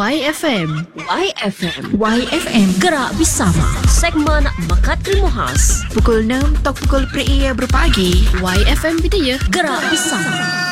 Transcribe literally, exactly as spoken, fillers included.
Y F M. Y F M. Y F M. Gerak bersama. Segmen Mekat Ilmu Khas. Pukul enam tok pukul per berbagi. Y F M Bidaya. Gerak bersama.